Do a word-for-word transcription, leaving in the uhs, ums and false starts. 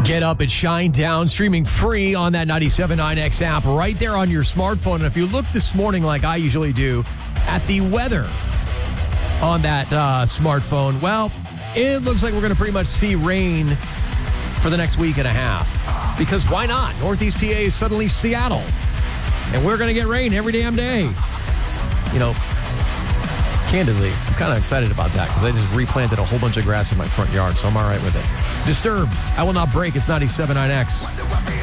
Get Up and Shine Down, streaming free on that ninety-seven point nine X app right there on your smartphone. And if you look this morning like I usually do at the weather on that uh, smartphone, well, it looks like we're going to pretty much see rain for the next week and a half. Because why not? Northeast P A is suddenly Seattle. And we're going to get rain every damn day. You know, candidly, I'm kind of excited about that because I just replanted a whole bunch of grass in my front yard, so I'm all right with it. Disturbed, I Will Not Break. It's ninety-seven point nine X.